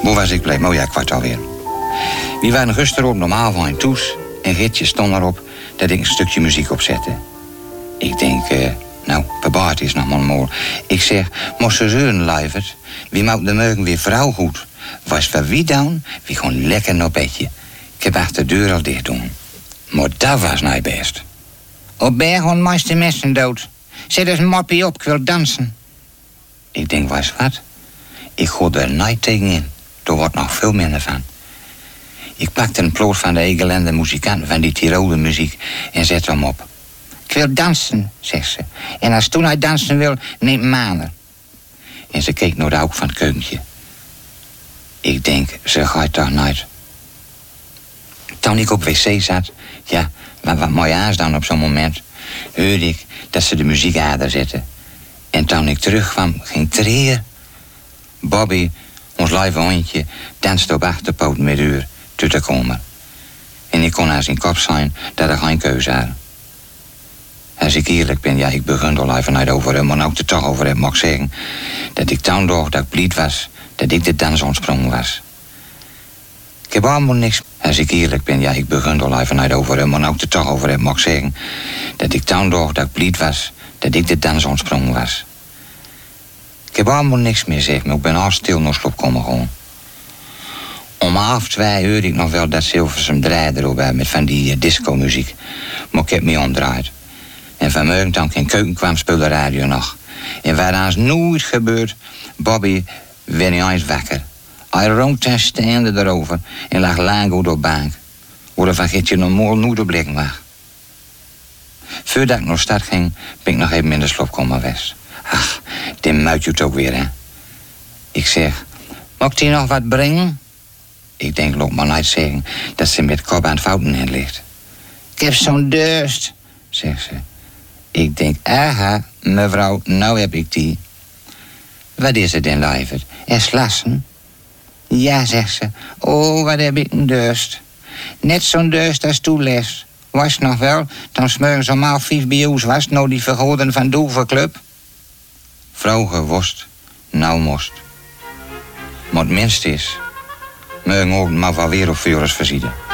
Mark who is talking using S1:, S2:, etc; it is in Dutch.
S1: Hoe was ik blij? Oh ja, kwart alweer. We waren gisteren op normaal van een toes. En Ritje stond erop dat ik een stukje muziek opzette. Ik denk, bebaard is nog maar mooi. Ik zeg, moest ze zeuren, luivert. Wie maakt de morgen weer vrouw goed? Was voor wie dan? Wie gewoon lekker naar bedje. Ik heb achter de deur al dicht doen. Maar dat was nou best. Op berg gaan meeste mensen dood. Zet eens een moppie op, ik wil dansen. Ik denk, was wat? Ik gooi er nooit tegenin. Er wordt nog veel minder van. Ik pakte een ploot van de egelende muzikanten van die Tiroler muziek en zette hem op. Ik wil dansen, zegt ze. En als toen hij dansen wil, neemt manen. En ze keek naar de hoek van het keukentje. Ik denk, ze gaat toch nooit. Toen ik op wc zat, ja, wat mooi aas dan op zo'n moment, hoorde ik dat ze de muziek aan zette. En toen ik terugkwam, ging treer. Bobby, ons lieve hondje, danste op achterpoot met uur tot te komen. En ik kon aan zijn kop zijn dat er geen keuze had. Als ik eerlijk ben, ja, ik begon er even niet over hem, maar ook er toch over hem mag ik zeggen dat ik toen dacht dat ik blied was, dat ik de dans ontsprong was. Ik heb allemaal niks. Als ik eerlijk ben, ja, ik begon er even niet over hem, maar ook er toch over hem mag ik zeggen dat ik toen dacht dat ik blied was, dat ik de dans ontsprong was. Ik heb allemaal niks meer, zeg maar. Ik ben al stil naar slop komen gewoon. Om 1:30 hoorde ik nog wel dat Hilversum draaide erbij met van die disco-muziek. Maar ik heb me omdraaid. En vanmorgen toen ik in de keuken kwam, speelde de radio nog. En waar dat nooit gebeurd, Bobby werd niet eens wakker. Hij roomt ten stande erover en lag lang op de bank. Waar van Gietje nog mooi nooit op blikken mag. Voordat ik naar de stad ging, ben ik nog even in de slop komen west. Ach, die muit je het ook weer, hè. Ik zeg, mag ik die nog wat brengen? Ik denk, loop maar niet zeggen dat ze met kop aan het fouten in ligt. Ik heb zo'n dorst, zegt ze. Ik denk, aha, mevrouw, nou heb ik die. Wat is het denn, lieverd? Er slassen? Ja, zegt ze. Oh, wat heb ik een dorst. Net zo'n dorst als toeles. Was nog wel, dan smeugen ze om 4:30 bij ons was, nou die vergoden van Doverclub. Vrouw gewost, nou most. Maar het minst is, morgen ook maar wel weer op vuurs verzieden.